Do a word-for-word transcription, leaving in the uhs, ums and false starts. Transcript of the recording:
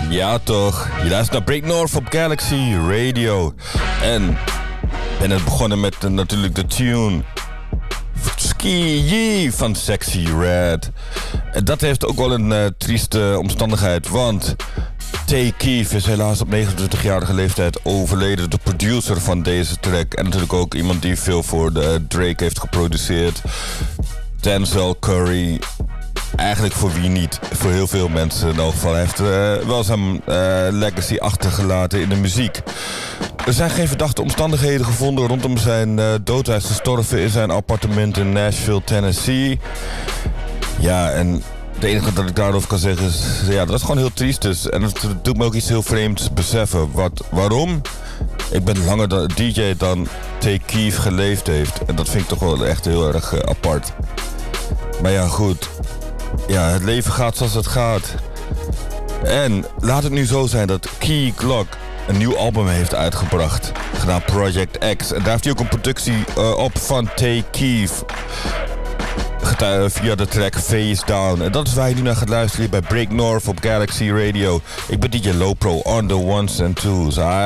Ja toch, je luistert naar Break North op Galaxy Radio. En ben het begonnen met uh, natuurlijk de tune Ski Yee van Sexy Red. En dat heeft ook wel een uh, trieste omstandigheid, want Tay Keith is helaas op negenentwintigjarige leeftijd overleden. De producer van deze track. En natuurlijk ook iemand die veel voor de Drake heeft geproduceerd. Denzel Curry. Eigenlijk voor wie niet. Voor heel veel mensen in elk geval. Hij heeft uh, wel zijn uh, legacy achtergelaten in de muziek. Er zijn geen verdachte omstandigheden gevonden rondom zijn uh, dood. Hij is gestorven in zijn appartement in Nashville, Tennessee. Ja, en het enige dat ik daarover kan zeggen is, ja, dat is gewoon heel triest dus. En het doet me ook iets heel vreemds beseffen. Wat, waarom? Ik ben langer dan, D J dan Tay Keith geleefd heeft. En dat vind ik toch wel echt heel erg uh, apart. Maar ja, goed. Ja, het leven gaat zoals het gaat. En laat het nu zo zijn dat Key Glock een nieuw album heeft uitgebracht. Genaamd Project X. En daar heeft hij ook een productie uh, op van Tay Keith. Via de track Face Down. En dat is waar je nu naar gaat luisteren bij Break North op Galaxy Radio. Ik ben D J Lopro on the ones and twos.